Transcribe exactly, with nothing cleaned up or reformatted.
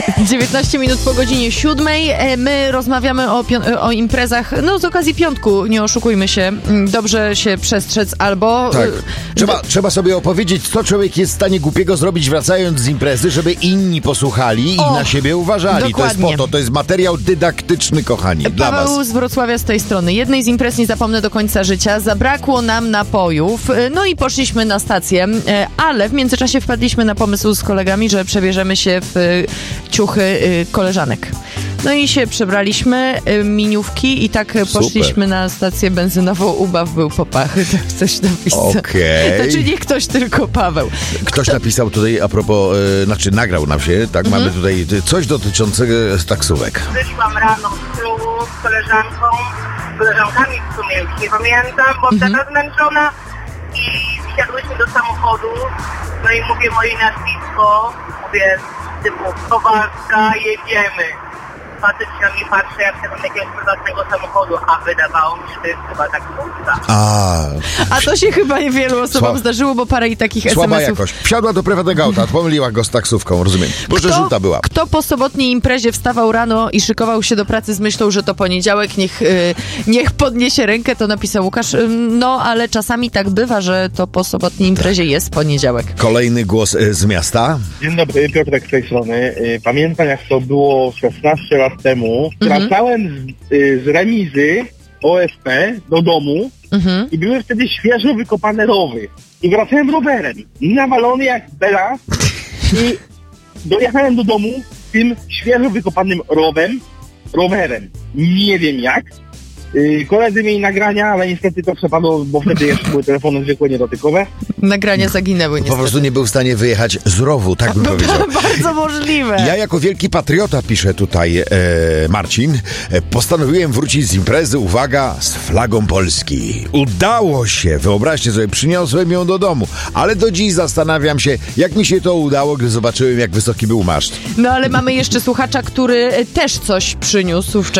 dziewiętnaście minut po godzinie siódmej. My rozmawiamy o, pią- o imprezach, no z okazji piątku, nie oszukujmy się. Dobrze się przestrzec albo... Tak. Trzeba, trzeba sobie opowiedzieć, co człowiek jest w stanie głupiego zrobić wracając z imprezy, żeby inni posłuchali o, i na siebie uważali. Dokładnie. To jest po to, to jest materiał dydaktyczny, kochani, dla was. Paweł z Wrocławia z tej strony. Jednej z imprez nie zapomnę do końca życia. Zabrakło nam napojów, no i poszliśmy na stację, ale w międzyczasie wpadliśmy na pomysł z kolegami, że przebierzemy się w ciuchy koleżanek. No i się przebraliśmy, miniówki i tak Super. Poszliśmy na stację benzynową. Ubaw był popachy, tak coś napisał. Okej. Znaczy nie ktoś, tylko Paweł. Ktoś napisał tutaj a propos, e, znaczy nagrał nam się, tak, Mhm. mamy tutaj coś dotyczącego taksówek. Wyszłam rano z klubu z koleżanką, z koleżankami w sumie już nie pamiętam, bo Mhm. taka zmęczona i wsiadłyśmy do samochodu, no i mówię moje nazwisko, mówię typu Kowalska, jedziemy. Facet się na mnie patrzy, jak wsiadam do jakiegoś prywatnego samochodu, a wydawało mi się, że to jest chyba taksówka. A, A to się chyba niewielu osobom Sła- zdarzyło, bo parę i takich słaba es em esów. jakość. Wsiadła do prywatnego auta, pomyliła go z taksówką, rozumiem. Bo że żółta była. Kto po sobotniej imprezie wstawał rano i szykował się do pracy z myślą, że to poniedziałek, niech, y, niech podniesie rękę, to napisał Łukasz. Y, no, ale czasami tak bywa, że to po sobotniej imprezie jest poniedziałek. Kolejny głos e, z miasta. Dzień dobry, Piotrek z tej strony. Y, Pamiętam, jak to było szesnaście lat temu. Mhm. Wracałem z, y, z remizy O S P do domu Mhm. i były wtedy świeżo wykopane rowy. I wracałem rowerem, nawalony jak bela i dojechałem do domu tym świeżo wykopanym rowem, rowerem. Nie wiem jak. Y, Koledzy mieli nagrania, ale niestety to przepadło, bo wtedy jeszcze były telefony zwykłe niedotykowe. Nagrania zaginęły Po niestety. prostu nie był w stanie wyjechać z rowu, tak bym powiedział. Bardzo możliwe. Ja jako wielki patriota, pisze tutaj e, Marcin, e, postanowiłem wrócić z imprezy, uwaga, z flagą Polski. Udało się, wyobraźcie sobie, przyniosłem ją do domu, ale do dziś zastanawiam się, jak mi się to udało, gdy zobaczyłem, jak wysoki był maszt. No ale mamy jeszcze słuchacza, który też coś przyniósł wcześniej.